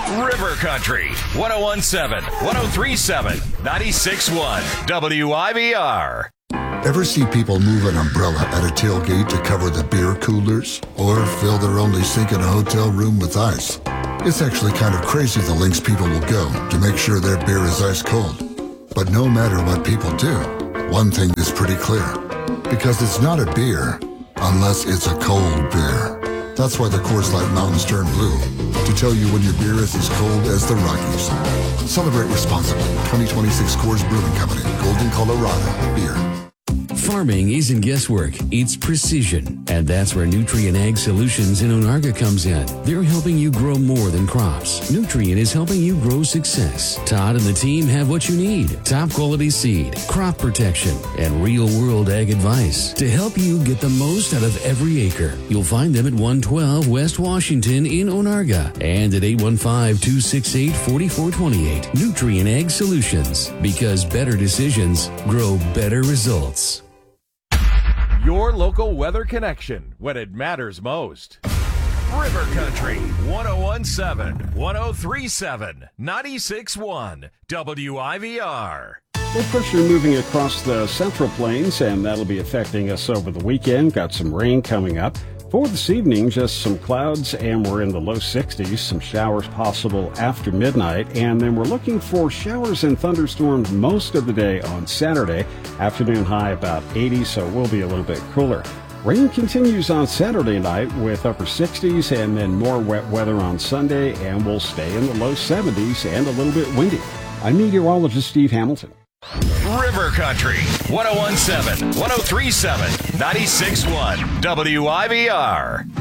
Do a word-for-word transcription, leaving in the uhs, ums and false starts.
River Country, one oh one seven, one oh three seven, ninety-six one, W I V R. Ever see people move an umbrella at a tailgate to cover the beer coolers? Or fill their only sink in a hotel room with ice? It's actually kind of crazy the lengths people will go to make sure their beer is ice cold. But no matter what people do, one thing is pretty clear. Because it's not a beer unless it's a cold beer. That's why the Coors Light Mountains turn blue, to tell you when your beer is as cold as the Rockies. Celebrate responsibly. twenty twenty-six Coors Brewing Company, Golden, Colorado. Beer. Farming isn't guesswork, it's precision. And that's where Nutrien Ag Solutions in Onarga comes in. They're helping you grow more than crops. Nutrien is helping you grow success. Todd and the team have what you need. Top quality seed, crop protection, and real world ag advice to help you get the most out of every acre. You'll find them at one twelve West Washington in Onarga and at eight one five, two six eight, four four two eight. Nutrien Ag Solutions, because better decisions grow better results. Your local weather connection when it matters most. River Country, one oh one seven, one oh three seven, ninety-six one, W I V R. Low pressure moving across the Central Plains, and that'll be affecting us over the weekend. Got some rain coming up. For this evening, just some clouds, and we're in the low sixties. Some showers possible after midnight, and then we're looking for showers and thunderstorms most of the day on Saturday. Afternoon high about eighty, so it will be a little bit cooler. Rain continues on Saturday night with upper sixties, and then more wet weather on Sunday, and we'll stay in the low seventies and a little bit windy. I'm meteorologist Steve Hamilton. River Country, one oh one seven, one oh three seven, ninety-six one, W I V R.